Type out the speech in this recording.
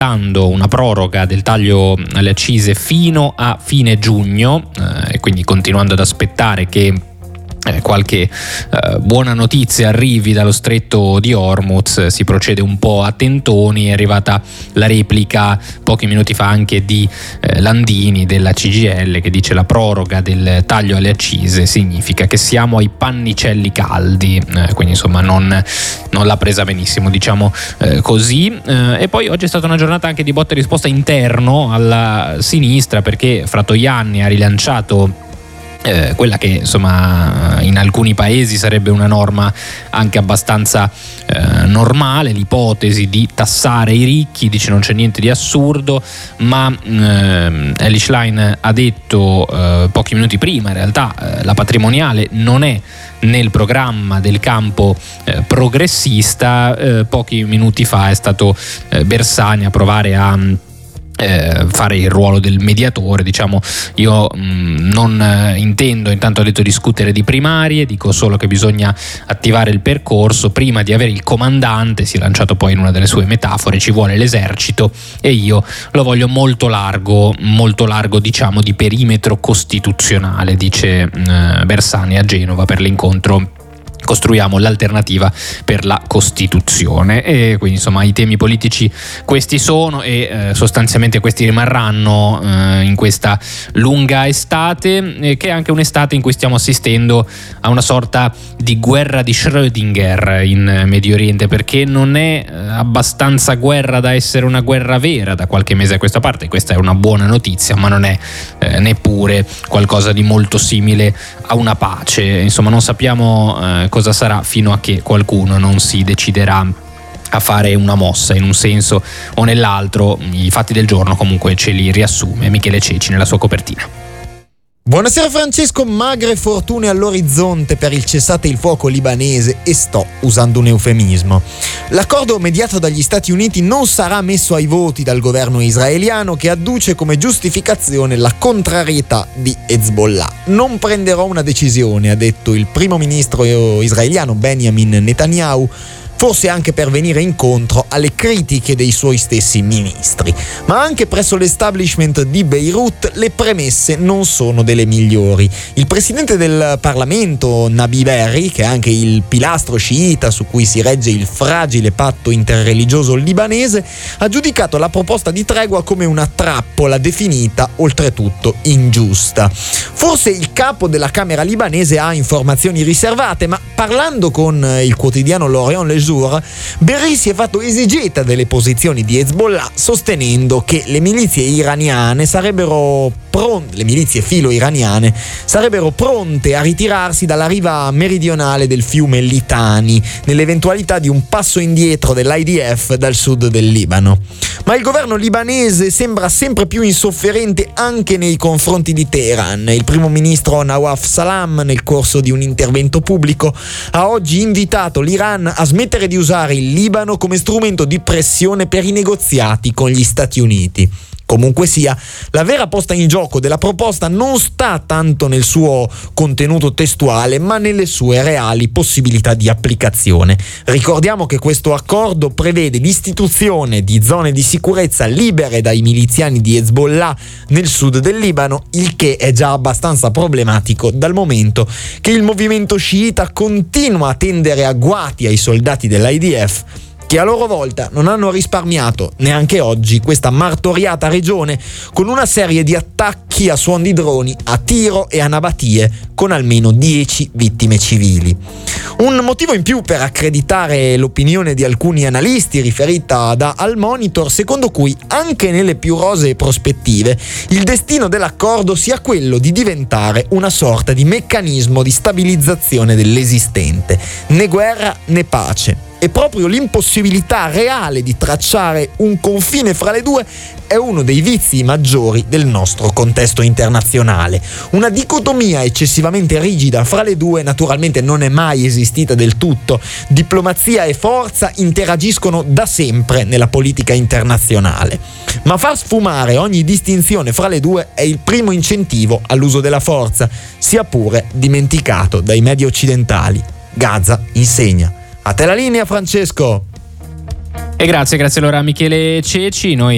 una proroga del taglio alle accise fino a fine giugno, e quindi continuando ad aspettare che qualche buona notizia arrivi dallo stretto di Hormuz. Si procede un po' a tentoni. È arrivata la replica pochi minuti fa anche di Landini della CGIL, che dice: la proroga del taglio alle accise significa che siamo ai pannicelli caldi, quindi insomma non l'ha presa benissimo, diciamo così. E poi oggi è stata una giornata anche di botta e risposta interno alla sinistra, perché Fratoianni ha rilanciato quella che insomma in alcuni paesi sarebbe una norma anche abbastanza normale, l'ipotesi di tassare i ricchi. Dice: non c'è niente di assurdo, ma Elly Schlein ha detto pochi minuti prima, in realtà la patrimoniale non è nel programma del campo progressista. Pochi minuti fa è stato Bersani a provare a fare il ruolo del mediatore. Diciamo: io non intendo, intanto ha detto, discutere di primarie, dico solo che bisogna attivare il percorso prima di avere il comandante. Si è lanciato poi in una delle sue metafore: ci vuole l'esercito e io lo voglio molto largo, diciamo di perimetro costituzionale, dice Bersani a Genova per l'incontro Costruiamo l'alternativa per la Costituzione. E quindi insomma i temi politici questi sono, e sostanzialmente questi rimarranno in questa lunga estate, che è anche un'estate in cui stiamo assistendo a una sorta di guerra di Schrödinger in Medio Oriente, perché non è abbastanza guerra da essere una guerra vera da qualche mese a questa parte. Questa è una buona notizia, ma non è neppure qualcosa di molto simile a una pace. Insomma, non sappiamo cosa sarà fino a che qualcuno non si deciderà a fare una mossa in un senso o nell'altro. I fatti del giorno comunque ce li riassume Michele Ceci nella sua copertina. Buonasera Francesco, magre fortune all'orizzonte per il cessate il fuoco libanese, e sto usando un eufemismo. L'accordo mediato dagli Stati Uniti non sarà messo ai voti dal governo israeliano, che adduce come giustificazione la contrarietà di Hezbollah. Non prenderò una decisione, ha detto il primo ministro israeliano Benjamin Netanyahu, forse anche per venire incontro alle critiche dei suoi stessi ministri. Ma anche presso l'establishment di Beirut le premesse non sono delle migliori. Il presidente del Parlamento, Nabi Berri, che è anche il pilastro sciita su cui si regge il fragile patto interreligioso libanese, ha giudicato la proposta di tregua come una trappola definita oltretutto ingiusta. Forse il capo della Camera libanese ha informazioni riservate, ma parlando con il quotidiano L'Orient Le Jour, Berri si è fatto esegeta delle posizioni di Hezbollah, sostenendo che le milizie iraniane le milizie filo-iraniane sarebbero pronte a ritirarsi dalla riva meridionale del fiume Litani, nell'eventualità di un passo indietro dell'IDF dal sud del Libano. Ma il governo libanese sembra sempre più insofferente anche nei confronti di Teheran. Il primo ministro Nawaf Salam, nel corso di un intervento pubblico, ha oggi invitato l'Iran a smettere di usare il Libano come strumento di pressione per i negoziati con gli Stati Uniti. Comunque sia, la vera posta in gioco della proposta non sta tanto nel suo contenuto testuale, ma nelle sue reali possibilità di applicazione. Ricordiamo che questo accordo prevede l'istituzione di zone di sicurezza libere dai miliziani di Hezbollah nel sud del Libano, il che è già abbastanza problematico dal momento che il movimento sciita continua a tendere agguati ai soldati dell'IDF, che a loro volta non hanno risparmiato neanche oggi questa martoriata regione con una serie di attacchi a suon di droni a Tiro e a Nabatie, con almeno 10 vittime civili. Un motivo in più per accreditare l'opinione di alcuni analisti riferita da Al Monitor, secondo cui anche nelle più rosee prospettive il destino dell'accordo sia quello di diventare una sorta di meccanismo di stabilizzazione dell'esistente, né guerra né pace. E proprio l'impossibilità reale di tracciare un confine fra le due è uno dei vizi maggiori del nostro contesto internazionale. Una dicotomia eccessivamente rigida fra le due naturalmente non è mai esistita del tutto. Diplomazia e forza interagiscono da sempre nella politica internazionale. Ma far sfumare ogni distinzione fra le due è il primo incentivo all'uso della forza, sia pure dimenticato dai media occidentali. Gaza insegna. A te la linea, Francesco. E grazie allora a Michele Ceci. Noi